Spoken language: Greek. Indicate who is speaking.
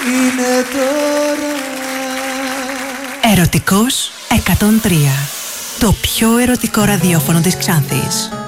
Speaker 1: είναι τώρα.
Speaker 2: Ερωτικός 103. Το πιο ερωτικό ραδιόφωνο της Ξάνθης.